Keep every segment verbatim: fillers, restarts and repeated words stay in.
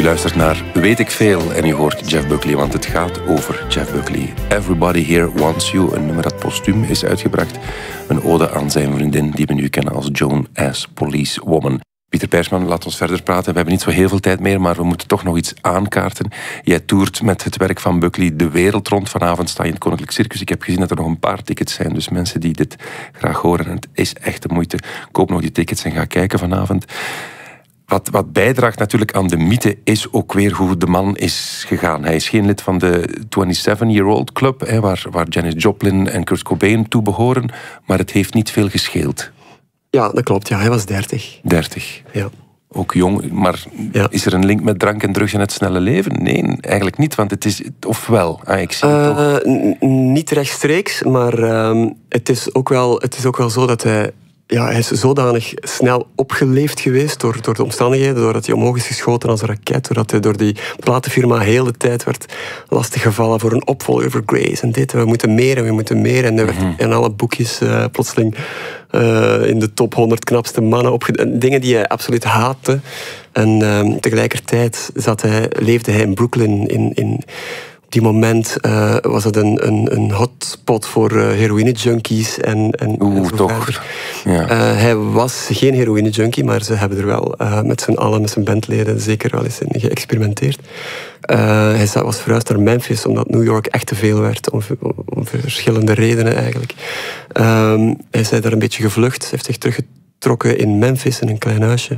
luistert naar Weet ik Veel en u hoort Jeff Buckley, want het gaat over Jeff Buckley. Everybody Here Wants You, een nummer dat postuum is uitgebracht. Een ode aan zijn vriendin die we nu kennen als Joan as Policewoman. Pieter Pijrsman, laat ons verder praten. We hebben niet zo heel veel tijd meer, maar we moeten toch nog iets aankaarten. Jij toert met het werk van Buckley de wereld rond. Vanavond sta je in het Koninklijk Circus. Ik heb gezien dat er nog een paar tickets zijn, dus mensen die dit graag horen. En het is echt de moeite. Koop nog die tickets en ga kijken vanavond. Wat, wat bijdraagt natuurlijk aan de mythe is ook weer hoe de man is gegaan. Hij is geen lid van de zevenentwintig-year-old club, hè, waar, waar Janis Joplin en Kurt Cobain toe behoren, maar het heeft niet veel gescheeld. Ja, dat klopt. Ja. Hij was dertig. dertig. Ja. Ook jong, maar ja. Is er een link met drank en drugs en het snelle leven? Nee, eigenlijk niet, want het is... Ofwel, ah, ik zie het uh, toch. N- niet rechtstreeks, maar uh, het, is ook wel, het is ook wel zo dat hij... Ja, hij is zodanig snel opgeleefd geweest door, door de omstandigheden, doordat hij omhoog is geschoten als een raket, doordat hij door die platenfirma heel de tijd werd lastiggevallen voor een opvolger voor Grace en dit. We moeten meer en we moeten meer. En hij werd mm-hmm. in alle boekjes uh, plotseling uh, in de top honderd knapste mannen opgedaan. Dingen die hij absoluut haatte. En uh, tegelijkertijd zat hij, leefde hij in Brooklyn in... in Op die moment uh, was het een, een, een hotspot voor uh, heroïne-junkies. En, en, Oeh, en zo toch. Ja. Uh, hij was geen heroïne-junkie, maar ze hebben er wel uh, met z'n allen, met zijn bandleden, zeker wel eens in geëxperimenteerd. Uh, hij was verhuisd naar Memphis, omdat New York echt te veel werd, om, om verschillende redenen eigenlijk. Uh, hij is daar een beetje gevlucht, heeft zich teruggetrokken in Memphis, in een klein huisje.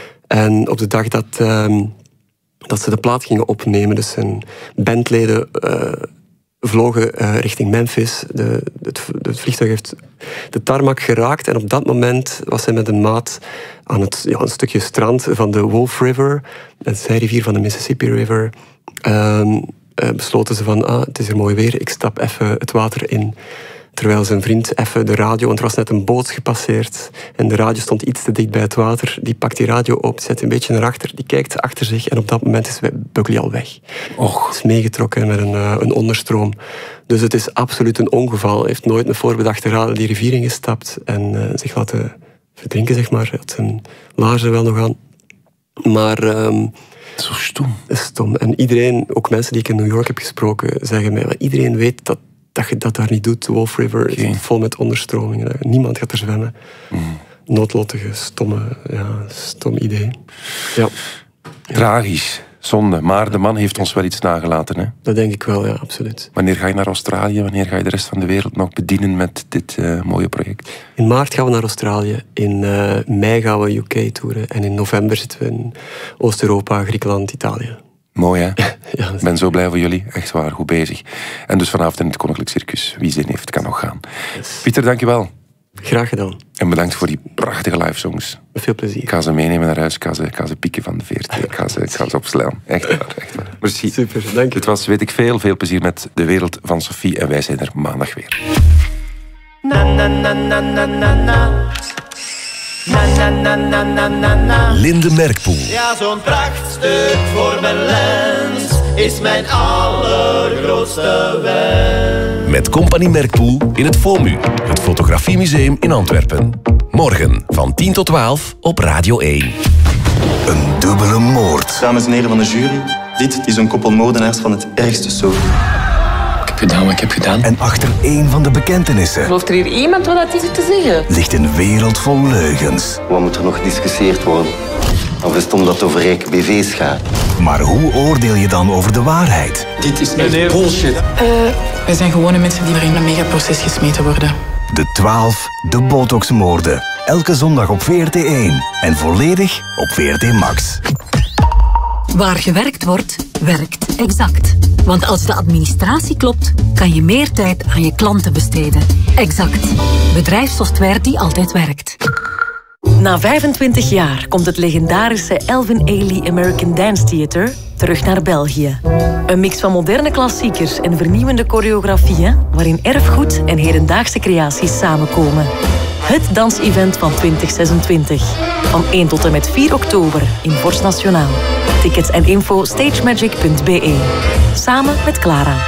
En op de dag dat... Uh, dat ze de plaat gingen opnemen. Dus zijn bandleden uh, vlogen uh, richting Memphis. De, het, het vliegtuig heeft de tarmac geraakt. En op dat moment was hij met een maat aan het, ja, een stukje strand van de Wolf River, de zijrivier van de Mississippi River. Uh, uh, besloten ze van, ah, het is hier mooi weer, ik stap even het water in. Terwijl zijn vriend even de radio, want er was net een boot gepasseerd en de radio stond iets te dicht bij het water. Die pakt die radio op, zet een beetje naar achter, die kijkt achter zich en op dat moment is Buckley al weg. Och. Is meegetrokken met een, uh, een onderstroom. Dus het is absoluut een ongeval. Hij heeft nooit met voorbedachte raden die rivier ingestapt en uh, zich laten verdrinken, zeg maar. Hij had zijn laarzen wel nog aan. Maar... Um, Zo stom. Stom. En iedereen, ook mensen die ik in New York heb gesproken, zeggen mij, iedereen weet dat dat je dat daar niet doet. De Wolf River is okay. vol met onderstromingen. Niemand gaat er zwemmen. Mm. Noodlottige, stomme, ja, stom idee. Ja. Tragisch, zonde. Maar de man heeft ons wel iets nagelaten, hè? Dat denk ik wel, ja, absoluut. Wanneer ga je naar Australië? Wanneer ga je de rest van de wereld nog bedienen met dit uh, mooie project? In maart gaan we naar Australië. In uh, mei gaan we U K toeren. En in november zitten we in Oost-Europa, Griekenland, Italië. Mooi, hè? Ja, ik ben zo blij voor jullie. Echt waar, goed bezig. En dus vanavond in het Koninklijk Circus. Wie zin heeft, kan nog gaan. Yes. Pieter, dankjewel. Graag gedaan. En bedankt voor die prachtige live songs. Met veel plezier. Ik ga ze meenemen naar huis. Ik ga ze, ik ga ze pieken van de V R T. Ik ga ze, ik ga ze opslaan. Echt waar, echt waar. Merci. Super, dank je. Dit was Weet ik Veel. Veel plezier met De Wereld van Sophie. En wij zijn er maandag weer. Na, na, na, na, na, na, na. Na, na, na, na, na, na, na. Linde Merkpoel. Ja, zo'n prachtstuk voor mijn lens is mijn allergrootste wens. Met Compagnie Merkpoel in het FOMU, het Fotografiemuseum in Antwerpen. Morgen van tien tot twaalf op Radio één. Een dubbele moord. Dames en heren van de jury, dit is een koppel moordenaars van het ergste soort. Ik heb gedaan wat ik heb gedaan. En achter één van de bekentenissen... Gelooft er hier iemand wat hij zit te zeggen? ...ligt een wereld vol leugens. Wat moet er nog gediscussieerd worden? Of is het omdat het over rijke B V's gaat? Maar hoe oordeel je dan over de waarheid? Dit is echt bullshit. Uh, wij zijn gewone mensen die er in een megaproces gesmeten worden. De twaalf, de botoxmoorden. Elke zondag op V R T één. En volledig op V R T Max. Waar gewerkt wordt, werkt Exact. Want als de administratie klopt, kan je meer tijd aan je klanten besteden. Exact. Bedrijfssoftware die altijd werkt. Na vijfentwintig jaar komt het legendarische Alvin Ailey American Dance Theater terug naar België. Een mix van moderne klassiekers en vernieuwende choreografieën, waarin erfgoed en hedendaagse creaties samenkomen. Het dansevent van twintig zesentwintig. Van één tot en met vier oktober in Forst Nationaal. Tickets en info stagemagic punt b e. Samen met Clara.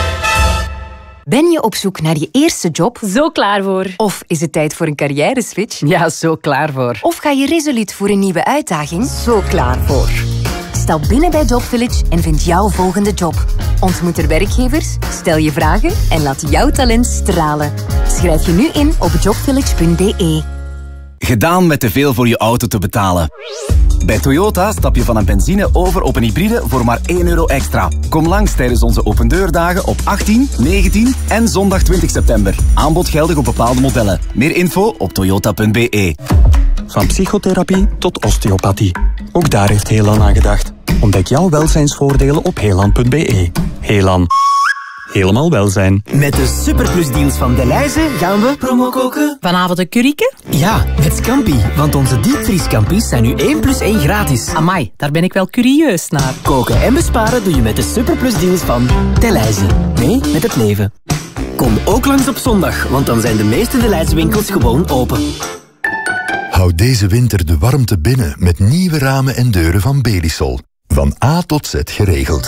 Ben je op zoek naar je eerste job? Zo klaar voor. Of is het tijd voor een carrière-switch? Ja, zo klaar voor. Of ga je resoluut voor een nieuwe uitdaging? Zo klaar voor. Stap binnen bij JobVillage en vind jouw volgende job. Ontmoet er werkgevers, stel je vragen en laat jouw talent stralen. Schrijf je nu in op jobvillage punt b e. Gedaan met te veel voor je auto te betalen. Bij Toyota stap je van een benzine over op een hybride voor maar één euro extra. Kom langs tijdens onze opendeurdagen op achttien, negentien en zondag twintig september. Aanbod geldig op bepaalde modellen. Meer info op toyota punt b e. Van psychotherapie tot osteopathie. Ook daar heeft Helan aan gedacht. Ontdek jouw welzijnsvoordelen op helan punt b e. Helan. Helemaal welzijn. Met de superplusdeals van Delhaize gaan we promo koken. Vanavond een curryke? Ja, met Scampi. Want onze diepvriescampi's zijn nu één plus één gratis. Amai, daar ben ik wel curieus naar. Koken en besparen doe je met de superplusdeals van Delhaize. Mee met het leven. Kom ook langs op zondag, want dan zijn de meeste Delhaize winkels gewoon open. Houd deze winter de warmte binnen met nieuwe ramen en deuren van Belisol. Van A tot Z geregeld.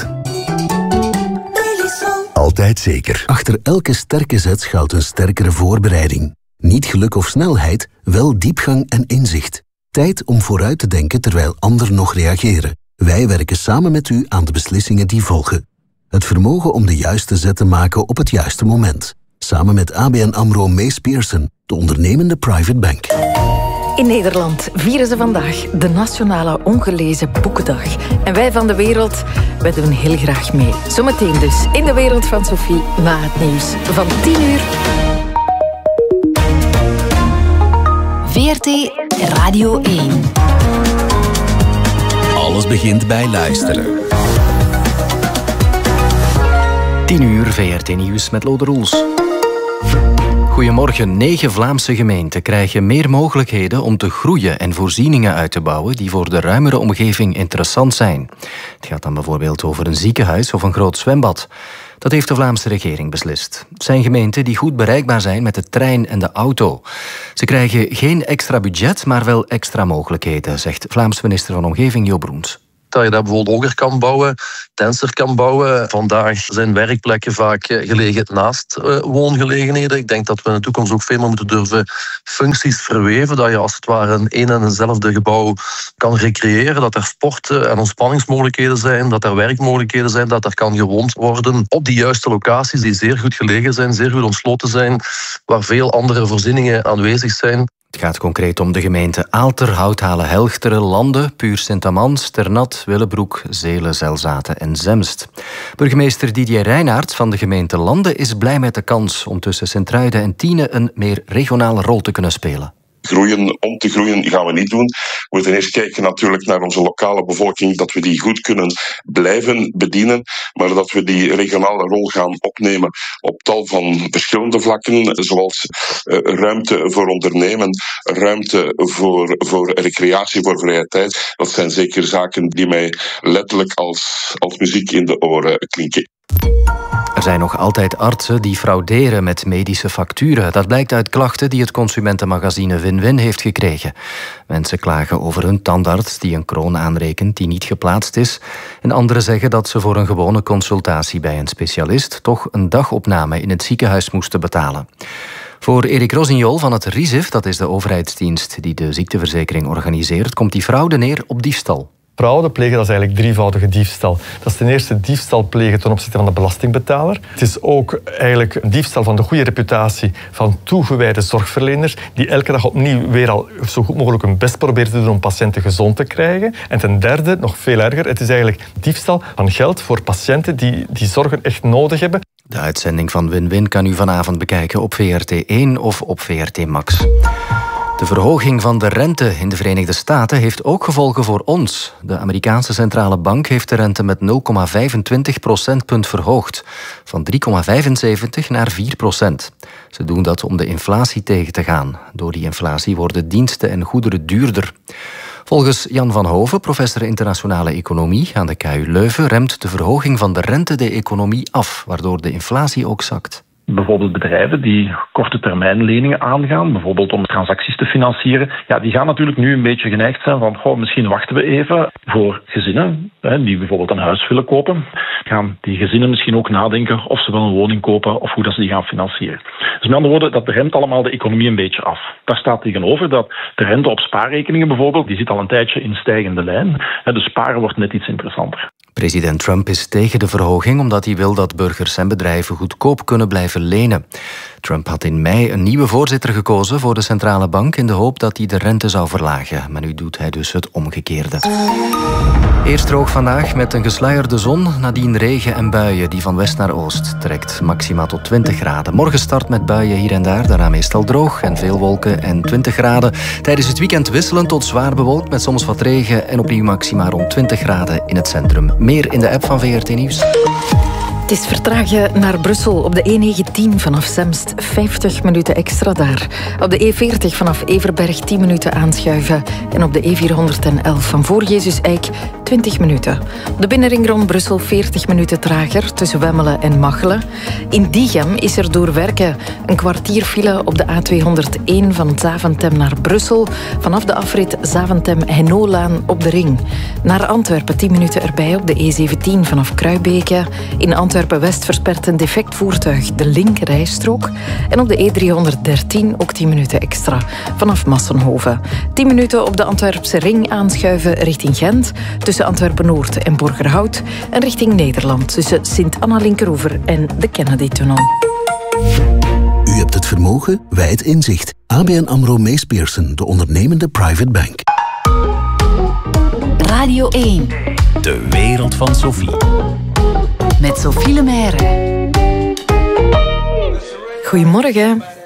Altijd zeker. Achter elke sterke zet schuilt een sterkere voorbereiding. Niet geluk of snelheid, wel diepgang en inzicht. Tijd om vooruit te denken terwijl anderen nog reageren. Wij werken samen met u aan de beslissingen die volgen. Het vermogen om de juiste zet te maken op het juiste moment. Samen met A B N AMRO Mees Pierson, de ondernemende private bank. In Nederland vieren ze vandaag de Nationale Ongelezen Boekendag. En wij van De Wereld, wij doen heel graag mee. Zometeen dus in De Wereld van Sophie na het nieuws van tien uur. V R T Radio één. Alles begint bij luisteren. tien uur V R T Nieuws met Lode Roels. Goedemorgen. Negen Vlaamse gemeenten krijgen meer mogelijkheden om te groeien en voorzieningen uit te bouwen die voor de ruimere omgeving interessant zijn. Het gaat dan bijvoorbeeld over een ziekenhuis of een groot zwembad. Dat heeft de Vlaamse regering beslist. Het zijn gemeenten die goed bereikbaar zijn met de trein en de auto. Ze krijgen geen extra budget, maar wel extra mogelijkheden, zegt Vlaams minister van Omgeving Jo Broens. Dat je daar bijvoorbeeld hoger kan bouwen, denser kan bouwen. Vandaag zijn werkplekken vaak gelegen naast uh, woongelegenheden. Ik denk dat we in de toekomst ook veel meer moeten durven functies verweven. Dat je als het ware in één en eenzelfde gebouw kan recreëren. Dat er sport- en ontspanningsmogelijkheden zijn. Dat er werkmogelijkheden zijn. Dat er kan gewoond worden op die juiste locaties die zeer goed gelegen zijn, zeer goed ontsloten zijn. Waar veel andere voorzieningen aanwezig zijn. Het gaat concreet om de gemeenten Aalter, Houthalen, Helchteren, Lande, Puur Sint-Amans, Ternat, Willebroek, Zelen, Zelzaten en Zemst. Burgemeester Didier Reinaerts van de gemeente Lande is blij met de kans om tussen Sint-Truiden en Tiene een meer regionale rol te kunnen spelen. Groeien, om te groeien gaan we niet doen. We moeten eerst kijken natuurlijk naar onze lokale bevolking, dat we die goed kunnen blijven bedienen, maar dat we die regionale rol gaan opnemen op tal van verschillende vlakken, zoals uh, ruimte voor ondernemen, ruimte voor, voor recreatie, voor vrije tijd. Dat zijn zeker zaken die mij letterlijk als, als muziek in de oren klinken. Er zijn nog altijd artsen die frauderen met medische facturen. Dat blijkt uit klachten die het consumentenmagazine Win-Win heeft gekregen. Mensen klagen over hun tandarts die een kroon aanrekent die niet geplaatst is. En anderen zeggen dat ze voor een gewone consultatie bij een specialist toch een dagopname in het ziekenhuis moesten betalen. Voor Erik Rossignol van het R I S I F, dat is de overheidsdienst die de ziekteverzekering organiseert, komt die fraude neer op diefstal. Fraude plegen, dat is eigenlijk drievoudige diefstal. Dat is ten eerste diefstal plegen ten opzichte van de belastingbetaler. Het is ook eigenlijk een diefstal van de goede reputatie van toegewijde zorgverleners die elke dag opnieuw weer al zo goed mogelijk hun best proberen te doen om patiënten gezond te krijgen. En ten derde, nog veel erger, het is eigenlijk diefstal van geld voor patiënten die die zorgen echt nodig hebben. De uitzending van Win-Win kan u vanavond bekijken op V R T één of op V R T Max. De verhoging van de rente in de Verenigde Staten heeft ook gevolgen voor ons. De Amerikaanse centrale bank heeft de rente met nul komma vijfentwintig procentpunt verhoogd. Van drie komma vijfenzeventig naar vier procent. Ze doen dat om de inflatie tegen te gaan. Door die inflatie worden diensten en goederen duurder. Volgens Jan van Hoven, professor internationale economie aan de K U Leuven, remt de verhoging van de rente de economie af, waardoor de inflatie ook zakt. Bijvoorbeeld bedrijven die korte termijn leningen aangaan, bijvoorbeeld om transacties te financieren. Ja, die gaan natuurlijk nu een beetje geneigd zijn van, goh, misschien wachten we even. Voor gezinnen hè, die bijvoorbeeld een huis willen kopen, gaan die gezinnen misschien ook nadenken of ze wel een woning kopen of hoe dat ze die gaan financieren. Dus met andere woorden, dat remt allemaal de economie een beetje af. Daar staat tegenover dat de rente op spaarrekeningen bijvoorbeeld, die zit al een tijdje in stijgende lijn. Dus sparen wordt net iets interessanter. President Trump is tegen de verhoging omdat hij wil dat burgers en bedrijven goedkoop kunnen blijven lenen. Trump had in mei een nieuwe voorzitter gekozen voor de centrale bank in de hoop dat hij de rente zou verlagen. Maar nu doet hij dus het omgekeerde. Eerst droog vandaag met een gesluierde zon, nadien regen en buien die van west naar oost trekt. Maxima tot twintig graden. Morgen start met buien hier en daar, daarna meestal droog en veel wolken en twintig graden. Tijdens het weekend wisselend tot zwaar bewolkt met soms wat regen en opnieuw maxima rond twintig graden in het centrum. Meer in de app van V R T Nieuws. Het is vertragen naar Brussel op de E negentien vanaf Zemst. vijftig minuten extra daar. Op de E veertig vanaf Everberg tien minuten aanschuiven. En op de E vierhonderdelf van voor Jezus Eik twintig minuten. Op de binnenring rond Brussel veertig minuten trager tussen Wemmelen en Machelen. In Diegem is er door werken een kwartier file op de A tweehonderdéén van Zaventem naar Brussel. Vanaf de afrit Zaventem-Hennolaan op de ring. Naar Antwerpen tien minuten erbij op de E zeventien vanaf Kruibeke. In Antwerpen-West verspert een defect voertuig de linkerrijstrook. En op de E driehonderddertien ook tien minuten extra vanaf Massenhoven. tien minuten op de Antwerpse ring aanschuiven richting Gent. Tussen Antwerpen-Noord en Borgerhout. En richting Nederland tussen Sint-Anna-Linkeroever en de Kennedy-tunnel. U hebt het vermogen, wij het inzicht. A B N AMRO Mees Pierson, de ondernemende private bank. Radio één. De wereld van Sophie. Met Sophie Lemaire. Goedemorgen.